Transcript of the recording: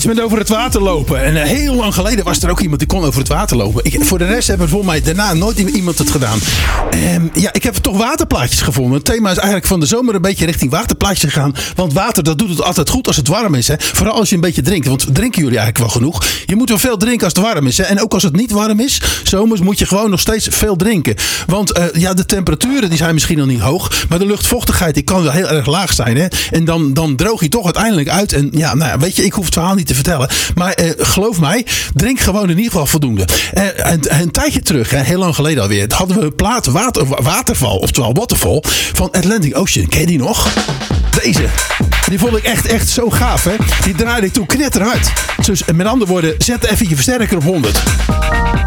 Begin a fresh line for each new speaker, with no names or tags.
met over het water lopen. En heel lang geleden was er ook iemand die kon over het water lopen. Voor de rest hebben volgens mij daarna nooit iemand het gedaan. Ik heb toch waterplaatjes gevonden. Het thema is eigenlijk van de zomer een beetje richting waterplaatjes gegaan. Want water, dat doet het altijd goed als het warm is. Hè? Vooral als je een beetje drinkt. Want drinken jullie eigenlijk wel genoeg? Je moet wel veel drinken als het warm is. Hè? En ook als het niet warm is, zomers moet je gewoon nog steeds veel drinken. Want de temperaturen die zijn misschien nog niet hoog. Maar de luchtvochtigheid die kan wel heel erg laag zijn. Hè? En dan droog je toch uiteindelijk uit. En weet je, ik hoef het verhaal niet te vertellen. Maar geloof mij, drink gewoon in ieder geval voldoende. Een tijdje terug, heel lang geleden alweer, hadden we een plaat waterval, oftewel waterfall, van Atlantic Ocean. Ken je die nog? Deze. Die vond ik echt zo gaaf, hè? Die draaide ik toen knetterhard. Dus met andere woorden, zet even je versterker op 100.